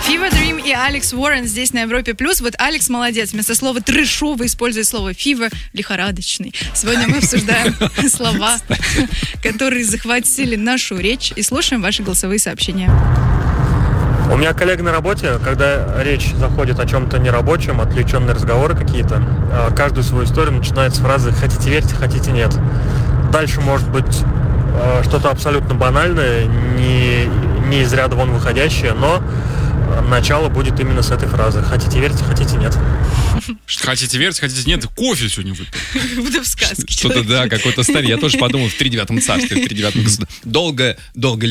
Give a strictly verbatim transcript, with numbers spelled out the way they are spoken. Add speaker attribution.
Speaker 1: Fever Dream и Алекс Уоррен здесь на Европе+. Вот Алекс молодец. Вместо слова трэшовый использует слово fever, лихорадочный. Сегодня мы обсуждаем слова, которые захватили нашу речь, и слушаем ваши голосовые сообщения.
Speaker 2: У меня коллега на работе, когда речь заходит о чем-то нерабочем, отвлеченные разговоры какие-то, каждую свою историю начинает с фразы «хотите верьте, хотите нет». Дальше может быть что-то абсолютно банальное, не, не из ряда вон выходящее, но начало будет именно с этой фразы «хотите верьте, хотите нет».
Speaker 3: Хотите верьте, хотите нет, кофе сегодня выпил.
Speaker 1: Будто в сказке.
Speaker 3: Что-то, да, какой-то старый. Я тоже подумал в тридевятом царстве, в тридевятом государстве. Долго, долго